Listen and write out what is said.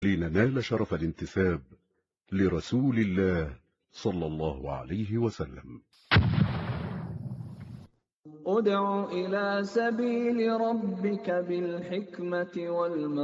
لننال شرف الانتساب لرسول الله صلى الله عليه وسلم. ادع إلى سبيل ربك بالحكمة والموعظة